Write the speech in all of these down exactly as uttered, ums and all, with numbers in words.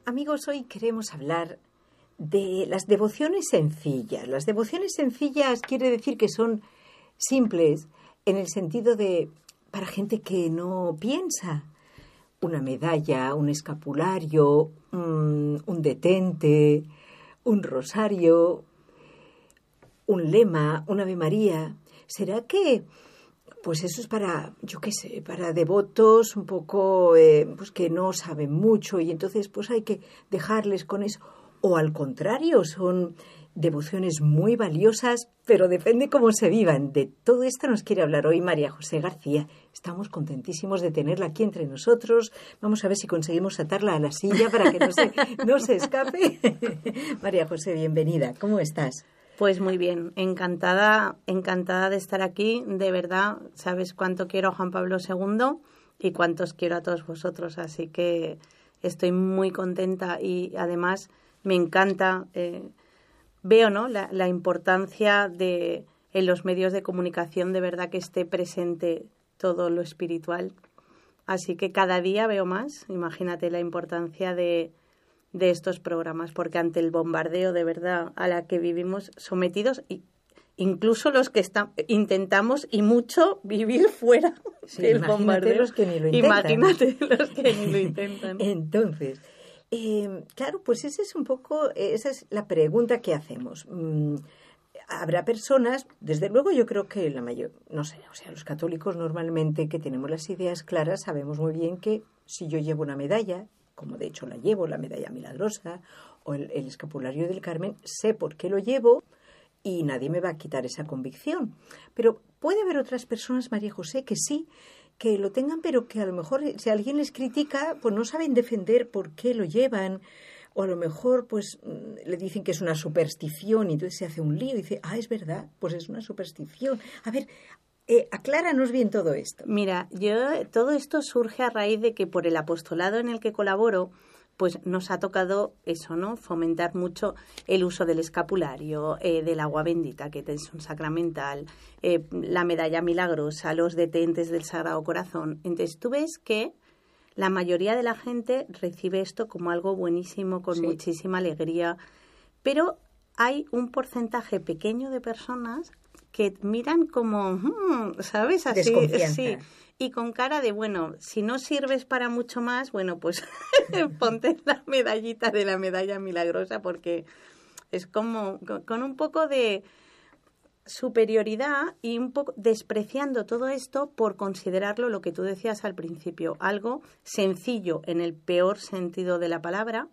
Amigos, hoy queremos hablar de las devociones sencillas. Las devociones sencillas quiere decir que son simples en el sentido de para gente que no piensa. Una medalla, un escapulario, un, un detente, un rosario, un lema, una Ave María. ¿Será que pues eso es para, yo qué sé, para devotos un poco eh, pues que no saben mucho y entonces pues hay que dejarles con eso? O al contrario, son devociones muy valiosas, pero depende cómo se vivan. De todo esto nos quiere hablar hoy María José García. Estamos contentísimos de tenerla aquí entre nosotros. Vamos a ver si conseguimos atarla a la silla para que no se, no se escape. María José, bienvenida. ¿Cómo estás? Pues muy bien, encantada, encantada de estar aquí. De verdad, sabes cuánto quiero a Juan Pablo segundo y cuántos quiero a todos vosotros. Así que estoy muy contenta y además me encanta, eh, veo ¿no? la, la importancia de en los medios de comunicación, de verdad que esté presente todo lo espiritual. Así que cada día veo más, imagínate la importancia de... de estos programas, porque ante el bombardeo de verdad a la que vivimos sometidos, incluso los que están, intentamos y mucho vivir fuera sí, del imagínate bombardeo. Los que ni lo intentan. Imagínate los que ni lo intentan. Entonces, eh, claro, pues esa es un poco, esa es la pregunta que hacemos. Mm, habrá personas, desde luego yo creo que la mayor, no sé, o sea, los católicos normalmente que tenemos las ideas claras sabemos muy bien que si yo llevo una medalla, como de hecho la llevo, la medalla milagrosa o el, el escapulario del Carmen, sé por qué lo llevo y nadie me va a quitar esa convicción. Pero puede haber otras personas, María José, que sí, que lo tengan, pero que a lo mejor si alguien les critica, pues no saben defender por qué lo llevan, o a lo mejor pues le dicen que es una superstición y entonces se hace un lío y dice, ah, es verdad, pues es una superstición. A ver, Eh, acláranos bien todo esto. Mira, yo todo esto surge a raíz de que por el apostolado en el que colaboro, pues nos ha tocado eso, ¿no? Fomentar mucho el uso del escapulario, eh, del agua bendita, que es un sacramental, eh, la medalla milagrosa, los detentes del Sagrado Corazón. Entonces tú ves que la mayoría de la gente recibe esto como algo buenísimo, con sí. muchísima alegría, pero hay un porcentaje pequeño de personas que miran como, hmm, ¿sabes? Así, desconfianza. Sí. Y con cara de, bueno, si no sirves para mucho más, bueno, pues ponte la medallita de la medalla milagrosa, porque es como con un poco de superioridad y un poco despreciando todo esto por considerarlo, lo que tú decías al principio, algo sencillo en el peor sentido de la palabra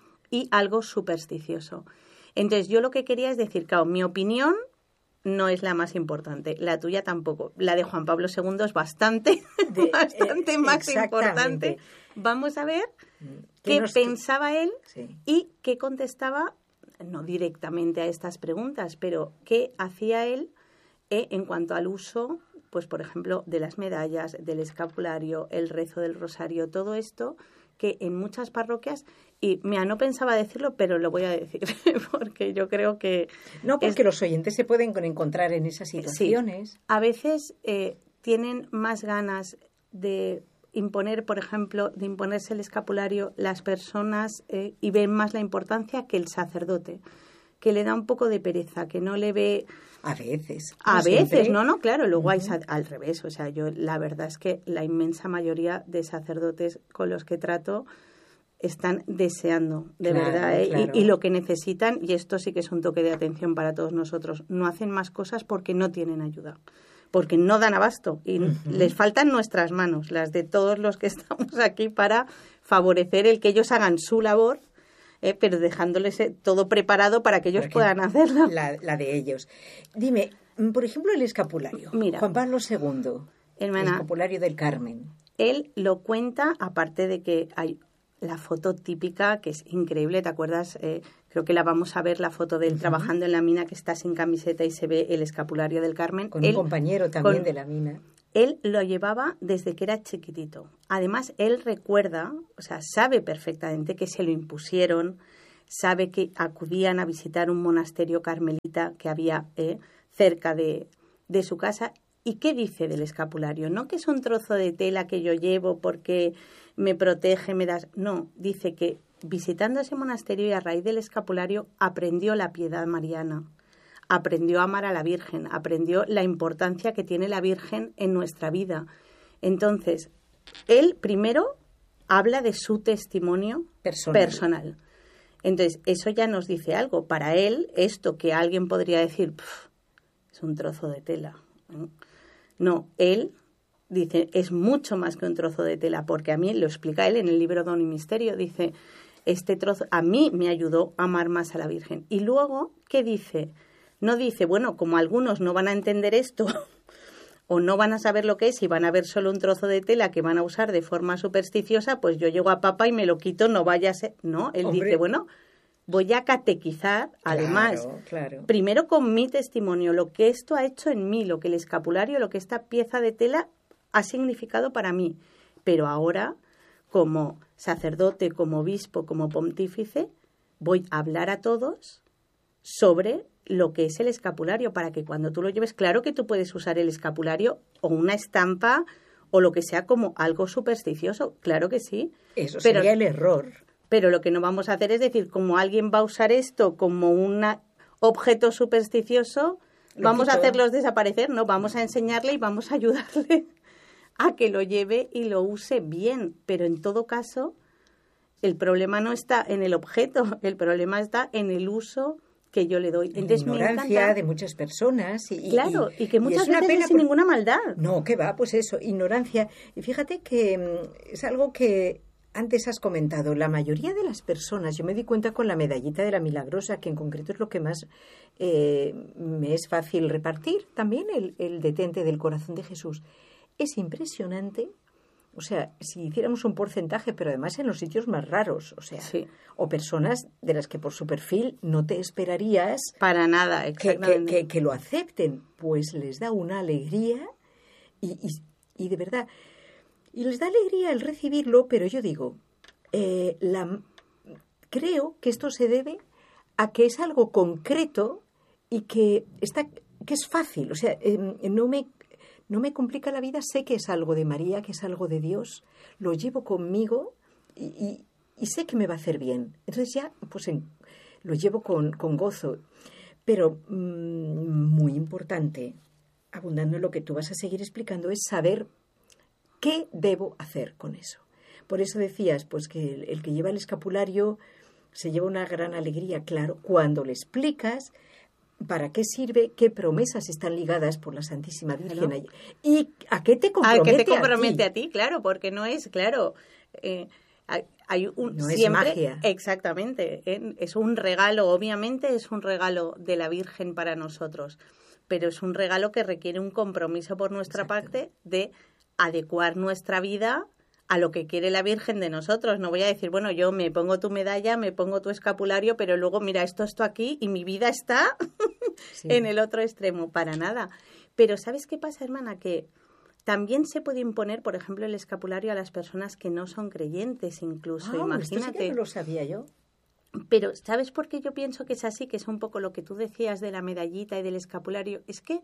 y algo supersticioso. Entonces, yo lo que quería es decir, claro, mi opinión no es la más importante, la tuya tampoco. La de Juan Pablo segundo es bastante, de, bastante eh, más importante. Vamos a ver qué, qué pensaba él sí. y qué contestaba, no directamente a estas preguntas, pero qué hacía él eh, en cuanto al uso, pues por ejemplo, de las medallas, del escapulario, el rezo del rosario, todo esto que en muchas parroquias, y mira, no pensaba decirlo, pero lo voy a decir, porque yo creo que... No, porque es, los oyentes se pueden encontrar en esas situaciones. Sí, a veces eh, tienen más ganas de imponer, por ejemplo, de imponerse el escapulario las personas eh, y ven más la importancia que el sacerdote, que le da un poco de pereza, que no le ve... A veces. A veces, siempre. no, no, claro, luego uh-huh. hay sa- al revés. O sea, yo la verdad es que la inmensa mayoría de sacerdotes con los que trato están deseando, de claro, verdad. ¿eh? Claro. Y, y lo que necesitan, y esto sí que es un toque de atención para todos nosotros, no hacen más cosas porque no tienen ayuda, porque no dan abasto y uh-huh. les faltan nuestras manos, las de todos los que estamos aquí, para favorecer el que ellos hagan su labor, Eh, pero dejándoles todo preparado para que ellos para que puedan hacerlo. La, la de ellos. Dime, por ejemplo, el escapulario. Mira, Juan Pablo segundo, hermana, el escapulario del Carmen. Él lo cuenta, aparte de que hay la foto típica, que es increíble, ¿te acuerdas? Eh, creo que la vamos a ver, la foto de él uh-huh. trabajando en la mina, que está sin camiseta y se ve el escapulario del Carmen. Con él, un compañero también con, de la mina. Él lo llevaba desde que era chiquitito. Además, él recuerda, o sea, sabe perfectamente que se lo impusieron, sabe que acudían a visitar un monasterio carmelita que había eh, cerca de, de su casa. ¿Y qué dice del escapulario? No que es un trozo de tela que yo llevo porque me protege, me das... No, dice que visitando ese monasterio y a raíz del escapulario aprendió la piedad mariana, aprendió a amar a la Virgen, aprendió la importancia que tiene la Virgen en nuestra vida. Entonces, él primero habla de su testimonio personal. personal. Entonces, eso ya nos dice algo. Para él, esto que alguien podría decir, es un trozo de tela. No, él dice, es mucho más que un trozo de tela, porque a mí, lo explica él en el libro Don y Misterio, dice, este trozo a mí me ayudó a amar más a la Virgen. Y luego, ¿qué dice? No dice, bueno, como algunos no van a entender esto o no van a saber lo que es y van a ver solo un trozo de tela que van a usar de forma supersticiosa, pues yo llego a Papa y me lo quito, no vaya a ser... No, él Hombre. dice, bueno, voy a catequizar, además, claro, claro. primero con mi testimonio, lo que esto ha hecho en mí, lo que el escapulario, lo que esta pieza de tela ha significado para mí. Pero ahora, como sacerdote, como obispo, como pontífice, voy a hablar a todos sobre lo que es el escapulario, para que cuando tú lo lleves, claro que tú puedes usar el escapulario o una estampa o lo que sea como algo supersticioso, claro que sí. Eso pero, sería el error. Pero lo que no vamos a hacer es decir, como alguien va a usar esto como un objeto supersticioso, lo vamos quito. a hacerlos desaparecer, no, vamos a enseñarle y vamos a ayudarle a que lo lleve y lo use bien, pero en todo caso el problema no está en el objeto, el problema está en el uso que yo le doy. Entonces, la ignorancia de muchas personas. Y, claro, y, y que muchas y es veces pena es sin por... ninguna maldad. No, ¿qué va? Pues eso, ignorancia. Y fíjate que mm, es algo que antes has comentado. La mayoría de las personas, yo me di cuenta con la medallita de la Milagrosa, que en concreto es lo que más eh, me es fácil repartir, también el, el detente del corazón de Jesús. Es impresionante. O sea, si hiciéramos un porcentaje, pero además en los sitios más raros, o sea, sí. o personas de las que por su perfil no te esperarías para nada, exactamente. Que, que, que lo acepten, pues les da una alegría y, y, y de verdad, y les da alegría el recibirlo, pero yo digo, eh, la, creo que esto se debe a que es algo concreto y que está, que es fácil, o sea, eh, no me No me complica la vida, sé que es algo de María, que es algo de Dios, lo llevo conmigo y, y, y sé que me va a hacer bien. Entonces ya pues en, lo llevo con, con gozo. Pero mmm, muy importante, abundando en lo que tú vas a seguir explicando, es saber qué debo hacer con eso. Por eso decías pues que el, el que lleva el escapulario se lleva una gran alegría, claro, cuando le explicas ¿para qué sirve? ¿Qué promesas están ligadas por la Santísima Virgen? Claro. ¿Y a qué te compromete, ¿A qué te compromete a, a ti? Claro, porque no es, claro, eh, hay, hay un... No siempre, es magia. Exactamente, eh, es un regalo, obviamente es un regalo de la Virgen para nosotros, pero es un regalo que requiere un compromiso por nuestra Exacto. parte de adecuar nuestra vida a lo que quiere la Virgen de nosotros. No voy a decir, bueno, yo me pongo tu medalla, me pongo tu escapulario, pero luego, mira, esto, esto aquí, y mi vida está sí. en el otro extremo. Para nada. Pero ¿sabes qué pasa, hermana? Que también se puede imponer, por ejemplo, el escapulario a las personas que no son creyentes, incluso. Ah, imagínate. Esto sí que no lo sabía yo. Pero ¿sabes por qué yo pienso que es así? Que es un poco lo que tú decías de la medallita y del escapulario. Es que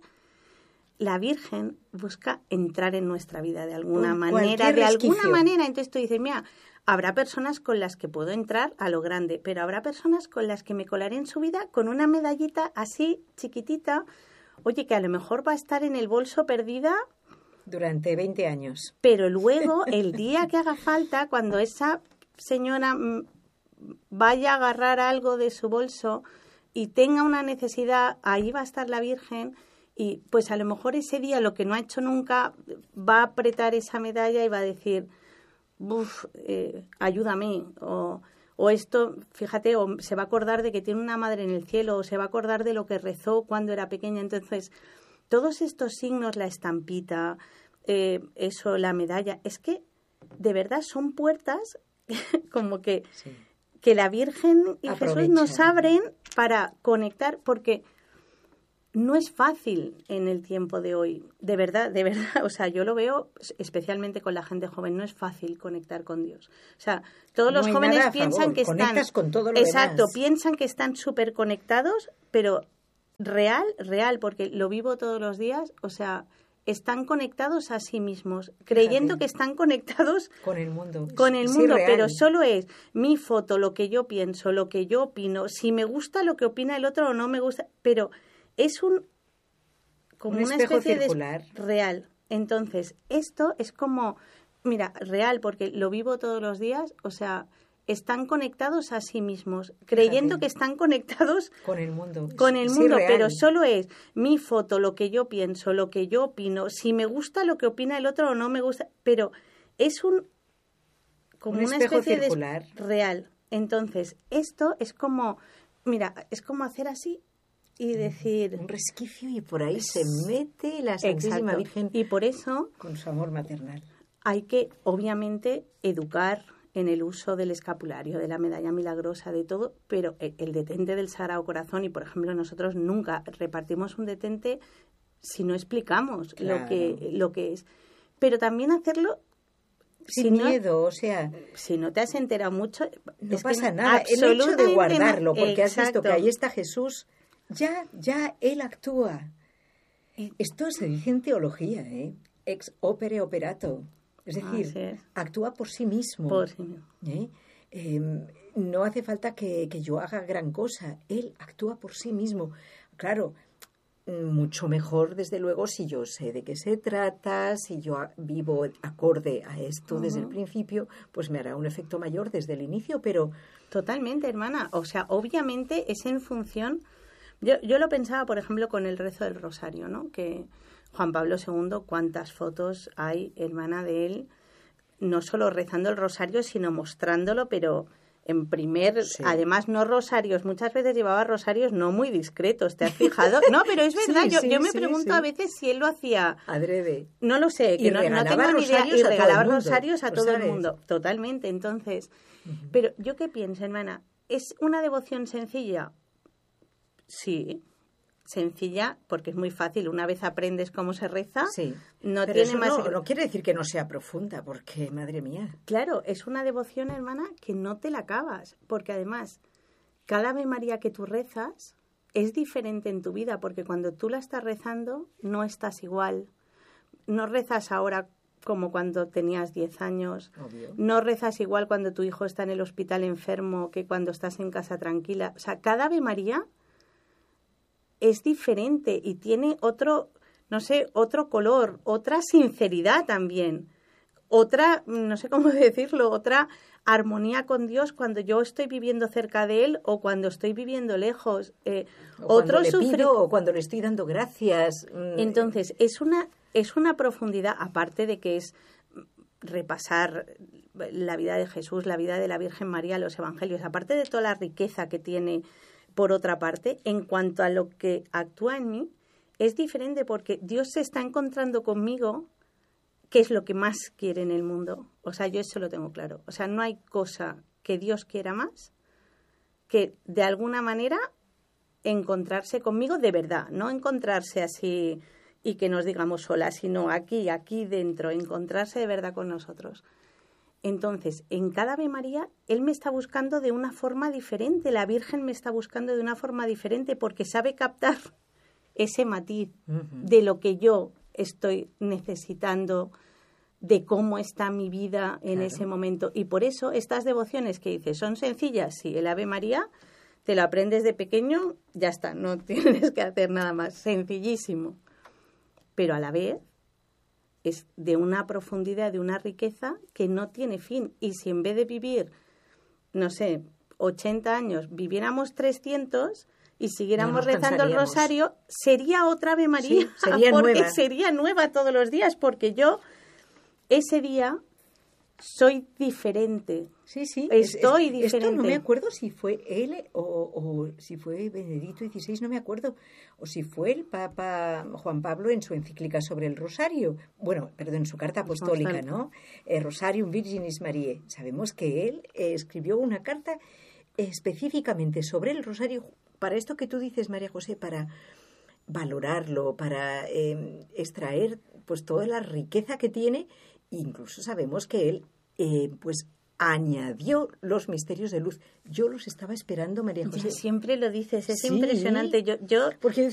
la Virgen busca entrar en nuestra vida de alguna Con manera, de resquicio. alguna manera. Entonces tú dices, mira, habrá personas con las que puedo entrar a lo grande, pero habrá personas con las que me colaré en su vida con una medallita así chiquitita, oye, que a lo mejor va a estar en el bolso perdida durante veinte años. Pero luego, el día que haga falta, cuando esa señora vaya a agarrar algo de su bolso y tenga una necesidad, ahí va a estar la Virgen. Y pues a lo mejor ese día lo que no ha hecho nunca va a apretar esa medalla y va a decir, uff, eh, ayúdame, o, o esto, fíjate, o se va a acordar de que tiene una madre en el cielo, o se va a acordar de lo que rezó cuando era pequeña. Entonces, todos estos signos, la estampita, eh, eso, la medalla, es que de verdad son puertas como que, sí. que la Virgen y Aprovecha. Jesús nos abren para conectar, porque no es fácil en el tiempo de hoy, de verdad, de verdad, o sea, yo lo veo especialmente con la gente joven, no es fácil conectar con Dios. O sea, todos los no jóvenes piensan que están... Conectas con todo lo exacto, demás. Piensan que están súper conectados, pero real, real, porque lo vivo todos los días, o sea, están conectados a sí mismos, creyendo Fíjate. que están conectados Con el mundo. con el Es mundo, irreal. pero solo es mi foto, lo que yo pienso, lo que yo opino, si me gusta lo que opina el otro o no me gusta, pero es un como Un una espejo especie circular. de real. Entonces, esto es como, mira, real, porque lo vivo todos los días, o sea, están conectados a sí mismos, creyendo Fíjate. que están conectados Con el mundo. con Es- el es mundo, irreal. pero solo es mi foto, lo que yo pienso, lo que yo opino, si me gusta lo que opina el otro o no me gusta, pero es un como Un una espejo especie circular. de real. Entonces, esto es como, mira, es como hacer así y decir, Un resquicio y por ahí se mete la Santísima exacto. Virgen Y por eso con su amor maternal. hay que, obviamente, educar en el uso del escapulario, de la medalla milagrosa, de todo, pero el, el detente del Sagrado Corazón, y por ejemplo nosotros nunca repartimos un detente si no explicamos Claro. lo que lo que es. Pero también hacerlo Sin si no, miedo, o sea, si no te has enterado mucho, no es que pasa nada. El hecho absolutamente de no- guardarlo, porque has visto Exacto. que ahí está Jesús, ya, ya Él actúa. Esto se dice en teología, ¿eh? Ex opere operato. Es decir, Así es. actúa por sí mismo. Por sí mismo. ¿eh? Eh, no hace falta que, que yo haga gran cosa. Él actúa por sí mismo. Claro, mucho mejor, desde luego, si yo sé de qué se trata, si yo a- vivo acorde a esto desde el principio, pues me hará un efecto mayor desde el inicio, pero Totalmente, hermana. O sea, obviamente es en función... Yo, yo lo pensaba, por ejemplo, con el rezo del rosario, ¿no? Que Juan Pablo segundo, cuántas fotos hay, hermana, de él, no solo rezando el rosario, sino mostrándolo, pero en primer... Sí. Además, no rosarios. Muchas veces llevaba rosarios no muy discretos, ¿te has fijado? No, pero es verdad. Sí, yo, sí, yo me sí, pregunto sí. a veces si él lo hacía... adrede. No lo sé, que Y no, no regalaba tengo ni idea. rosarios Y a todo el regalaba mundo, rosarios a ¿lo todo el sabes? mundo, totalmente. Entonces, pero ¿yo qué pienso, hermana? ¿Es una devoción sencilla? Sí, sencilla, porque es muy fácil. Una vez aprendes cómo se reza, Sí. no Pero tiene eso más... no, secreto. no quiere decir que no sea profunda, porque, madre mía. Claro, es una devoción, hermana, que no te la acabas, porque además, cada Ave María que tú rezas es diferente en tu vida, porque cuando tú la estás rezando no estás igual. No rezas ahora como cuando tenías diez años. Obvio. No rezas igual cuando tu hijo está en el hospital enfermo que cuando estás en casa tranquila. O sea, cada Ave María es diferente y tiene otro, no sé, otro color, otra sinceridad también, otra, no sé cómo decirlo, otra armonía con Dios cuando yo estoy viviendo cerca de Él o cuando estoy viviendo lejos. Eh, O otro cuando le sufri- pido o cuando le estoy dando gracias. mm, Entonces, es una, es una profundidad, aparte de que es repasar la vida de Jesús, la vida de la Virgen María, los evangelios, aparte de toda la riqueza que tiene, por otra parte, en cuanto a lo que actúa en mí, es diferente porque Dios se está encontrando conmigo, que es lo que más quiere en el mundo. O sea, yo eso lo tengo claro. O sea, no hay cosa que Dios quiera más que, de alguna manera, encontrarse conmigo de verdad, no encontrarse así y que nos digamos solas, sino aquí, aquí dentro, encontrarse de verdad con nosotros. Entonces, en cada Ave María, Él me está buscando de una forma diferente, la Virgen me está buscando de una forma diferente porque sabe captar ese matiz Ujú. de lo que yo estoy necesitando, de cómo está mi vida en Claro. ese momento. Y por eso estas devociones que dices, ¿son sencillas? Sí, el Ave María te lo aprendes de pequeño, ya está, no tienes que hacer nada más, sencillísimo. Pero a la vez es de una profundidad, de una riqueza que no tiene fin. Y si en vez de vivir, no sé, ochenta años, viviéramos trescientos y siguiéramos No nos rezando el cansaríamos. rosario, sería otra Ave María. Sí, sería porque nueva. sería nueva todos los días, porque yo ese día soy diferente. Sí, sí. Estoy es- es- Esto no diferente. me acuerdo si fue él o, o si fue Benedicto dieciséis, no me acuerdo. O si fue el Papa Juan Pablo en su encíclica sobre el Rosario. Bueno, perdón, en su carta apostólica, Apostólica. ¿no? Eh, Rosarium Virginis Mariae. Sabemos que él eh, escribió una carta específicamente sobre el Rosario para esto que tú dices, María José, para valorarlo, para eh, extraer pues toda la riqueza que tiene. Incluso sabemos que él eh, pues añadió los misterios de luz. Yo los estaba esperando, María José. Ya siempre lo dices, es Sí. impresionante. Yo, yo Porque